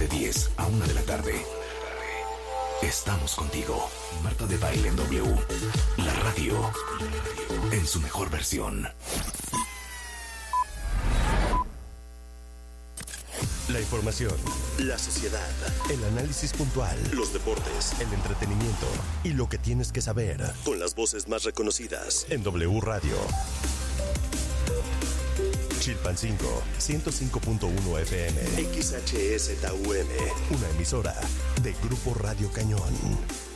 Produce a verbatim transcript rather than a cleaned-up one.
de diez a una de la tarde. Estamos contigo. Marta de Baile en W. La radio en su mejor versión. La información, la sociedad, el análisis puntual, los deportes, el entretenimiento y lo que tienes que saber con las voces más reconocidas en W Radio. Chilpancingo, ciento cinco punto uno F M, X H S T U M, una emisora de Grupo Radio Cañón.